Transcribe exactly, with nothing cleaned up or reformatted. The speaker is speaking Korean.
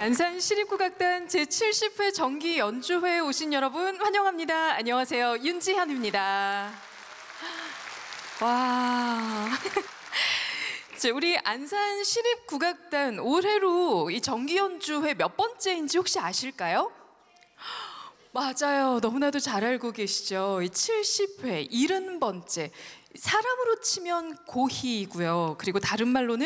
안산시립국악단 제칠십 회 정기 연주회에 오신 여러분 환영합니다. 안녕하세요. 윤지현입니다. 와. 우리 안산시립국악단 올해로 이 정기 연주회 몇 번째인지 혹시 아실까요? 맞아요. 너무나도 잘 알고 계시죠. 이 칠십 회, 칠십 번째. 사람으로 치면 고희이고요. 그리고 다른 말로는